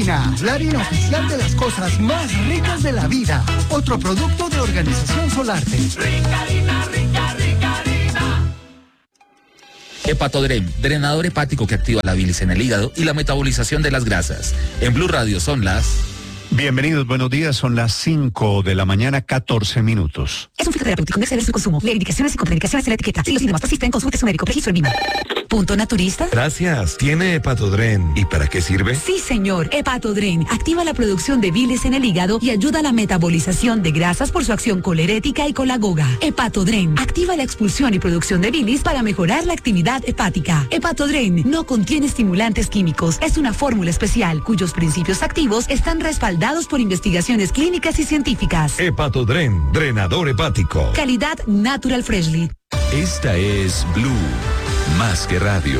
Harina, la harina oficial de las cosas más ricas de la vida. Otro producto de Organización Solarte. Rica harina, rica, rica harina. Hepatodrem, drenador hepático que activa la bilis en el hígado y la metabolización de las grasas. En Blue Radio son las... Bienvenidos, buenos días, son las 5 de la mañana, 14 minutos. Es un fitoterapéutico, no exceder su consumo. Lee indicaciones y contraindicaciones en la etiqueta. Si los síntomas persisten, consulte a su médico. Registro en Vima. ¿Punto naturista? Gracias. ¿Tiene Hepatodren? ¿Y para qué sirve? Sí, señor. Hepatodren activa la producción de bilis en el hígado y ayuda a la metabolización de grasas por su acción colerética y colagoga. Hepatodren activa la expulsión y producción de bilis para mejorar la actividad hepática. Hepatodren no contiene estimulantes químicos. Es una fórmula especial cuyos principios activos están respaldados por investigaciones clínicas y científicas. Hepatodren, drenador hepático. Calidad Natural Freshly. Esta es Blue, más que radio.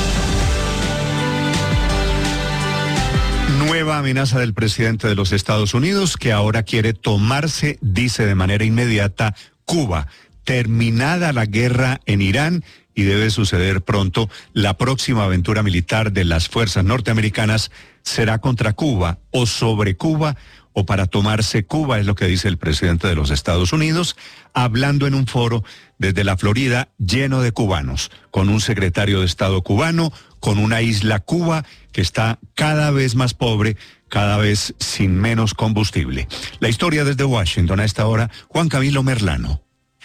Nueva amenaza del presidente de los Estados Unidos que ahora quiere tomarse, dice de manera inmediata, Cuba. Terminada la guerra en Irán y debe suceder pronto, la próxima aventura militar de las fuerzas norteamericanas será contra Cuba o sobre Cuba o para tomarse Cuba, es lo que dice el presidente de los Estados Unidos, hablando en un foro desde la Florida lleno de cubanos, con un secretario de Estado cubano, con una isla Cuba que está cada vez más pobre, cada vez sin menos combustible. La historia desde Washington a esta hora, Juan Camilo Merlano.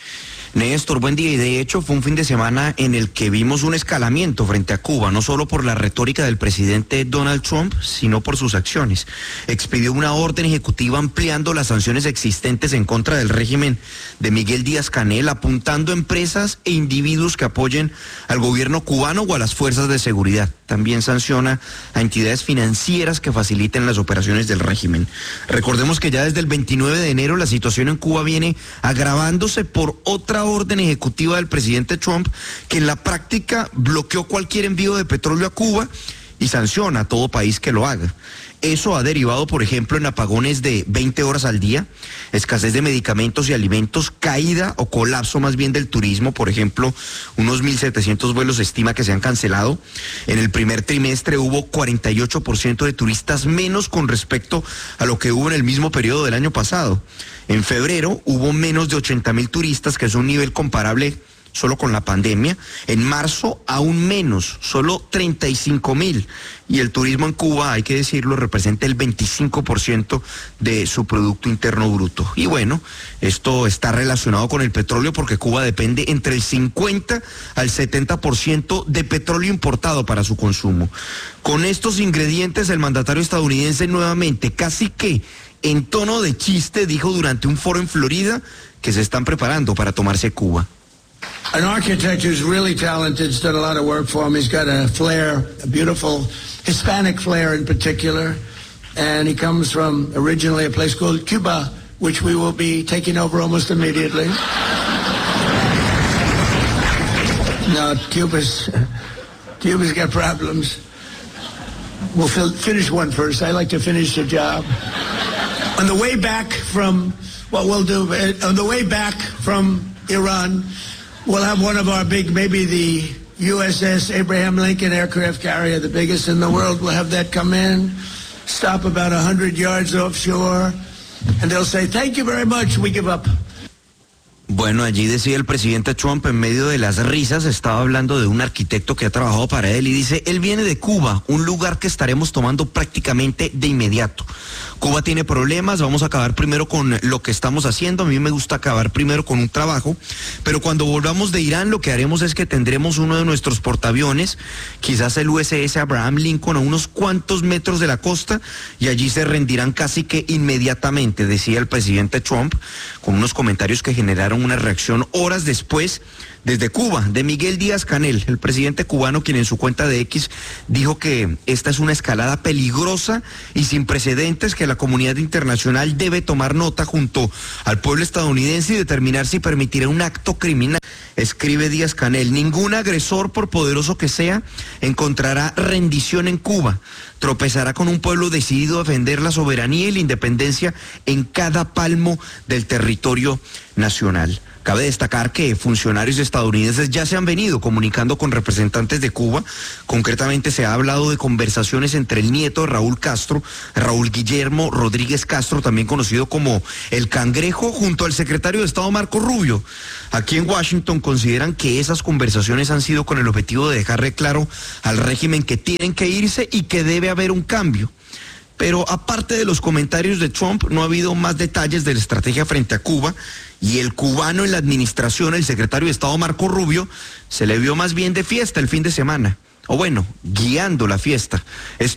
Néstor, buen día, y de hecho fue un fin de semana en el que vimos un escalamiento frente a Cuba, no solo por la retórica del presidente Donald Trump, sino por sus acciones. Expidió una orden ejecutiva ampliando las sanciones existentes en contra del régimen de Miguel Díaz-Canel, apuntando a empresas e individuos que apoyen al gobierno cubano o a las fuerzas de seguridad. También sanciona a entidades financieras que faciliten las operaciones del régimen. Recordemos que ya desde el 29 de enero la situación en Cuba viene agravándose por otra orden ejecutiva del presidente Trump, que en la práctica bloqueó cualquier envío de petróleo a Cuba y sanciona a todo país que lo haga. Eso ha derivado, por ejemplo, en apagones de 20 horas al día, escasez de medicamentos y alimentos, caída o colapso más bien del turismo. Por ejemplo, unos 1.700 vuelos se estima que se han cancelado. En el primer trimestre hubo 48% de turistas menos con respecto a lo que hubo en el mismo periodo del año pasado. En febrero hubo menos de 80.000 turistas, que es un nivel comparable solo con la pandemia. En marzo aún menos, solo 35.000. Y el turismo en Cuba, hay que decirlo, representa el 25% de su Producto Interno Bruto. Y bueno, esto está relacionado con el petróleo porque Cuba depende entre el 50 al 70% de petróleo importado para su consumo. Con estos ingredientes, el mandatario estadounidense nuevamente, casi que en tono de chiste, dijo durante un foro en Florida que se están preparando para tomarse Cuba. An architect who's really talented, has done a lot of work for him. He's got a flair, a beautiful Hispanic flair in particular. And he comes from originally a place called Cuba, which we will be taking over almost immediately. No, Cuba's got problems. We'll finish one first. I like to finish the job. On the way back from, what we'll do, on the way back from Iran, we'll have one of our big, maybe the USS Abraham Lincoln aircraft carrier, the biggest in the world. We'll have that come in, stop about 100 yards offshore, and they'll say, thank you very much, we give up. Bueno, allí decía el presidente Trump, en medio de las risas, estaba hablando de un arquitecto que ha trabajado para él y dice, él viene de Cuba, un lugar que estaremos tomando prácticamente de inmediato. Cuba tiene problemas, vamos a acabar primero con lo que estamos haciendo, a mí me gusta acabar primero con un trabajo, pero cuando volvamos de Irán lo que haremos es que tendremos uno de nuestros portaaviones, quizás el USS Abraham Lincoln, a unos cuantos metros de la costa y allí se rendirán casi que inmediatamente, decía el presidente Trump, con unos comentarios que generaron una reacción horas después desde Cuba, de Miguel Díaz-Canel, el presidente cubano, quien en su cuenta de X dijo que esta es una escalada peligrosa y sin precedentes que la comunidad internacional debe tomar nota junto al pueblo estadounidense y determinar si permitirá un acto criminal. Escribe Díaz-Canel, ningún agresor, por poderoso que sea, encontrará rendición en Cuba. Tropezará con un pueblo decidido a defender la soberanía y la independencia en cada palmo del territorio nacional. Cabe destacar que funcionarios estadounidenses ya se han venido comunicando con representantes de Cuba. Concretamente se ha hablado de conversaciones entre el nieto de Raúl Castro, Raúl Guillermo Rodríguez Castro, también conocido como el Cangrejo, junto al secretario de Estado Marco Rubio. Aquí en Washington consideran que esas conversaciones han sido con el objetivo de dejarle claro al régimen que tienen que irse y que debe haber un cambio. Pero aparte de los comentarios de Trump, no ha habido más detalles de la estrategia frente a Cuba, y el cubano en la administración, el secretario de Estado Marco Rubio, se le vio más bien de fiesta el fin de semana, o bueno, guiando la fiesta.